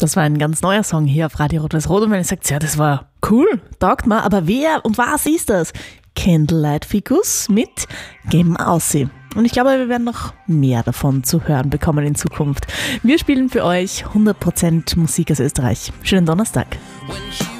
Das war ein ganz neuer Song hier auf Radio Rot-Weiß-Rot. Und wenn ihr sagt, ja, das war cool, taugt mir, aber wer und was ist das? Candlelight Ficus mit Geben Aussie. Und ich glaube, wir werden noch mehr davon zu hören bekommen in Zukunft. Wir spielen für euch 100% Musik aus Österreich. Schönen Donnerstag.